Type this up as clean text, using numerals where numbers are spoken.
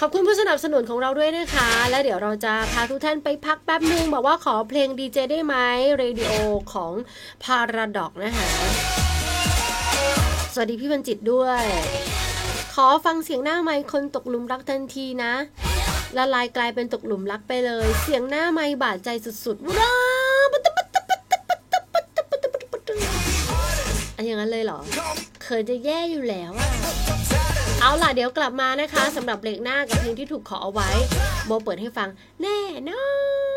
ขอบคุณผู้สนับสนุนของเราด้วยนะคะแล้วเดี๋ยวเราจะพาทุกท่านไปพักแป๊บนึงบอกว่าขอเพลงดีเจได้ไหมเรดิโอของ Paradox นะคะสวัสดีพี่บรรจิตด้วยขอฟังเสียงหน้าไมค์คนตกหลุมรักทันทีนะละลายกลายเป็นตกหลุมรักไปเลยเสียงหน้าไมค์บาดใจสุดๆว้าวอย่างนั้นเลยเหรอเคยจะแย่อยู่แล้วอะเอาล่ะเดี๋ยวกลับมานะคะสำหรับเบรกหน้ากับเพลงที่ถูกขอเอาไว้โบเปิดให้ฟังแน่นอน